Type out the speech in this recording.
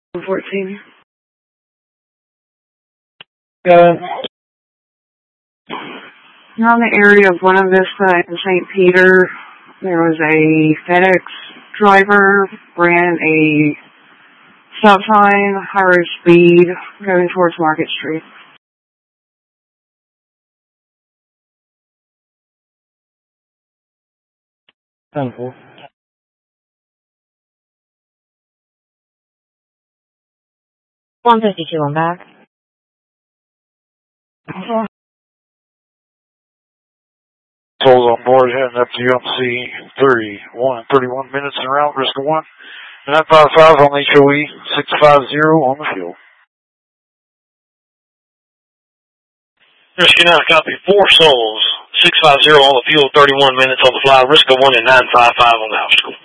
14. Good. Around the area of Buena Vista and St. Peter, there was a FedEx driver ran a stop sign, higher speed, going towards Market Street. Simple. 152 on back. Souls on board heading up to UMC 31 minutes en route, risk of 1. 955 on HOE, 650 on the fuel. Rescue 9, copy. 4 souls, 650 on the fuel, 31 minutes on the fly, risk of 1 and 955 on the obstacle.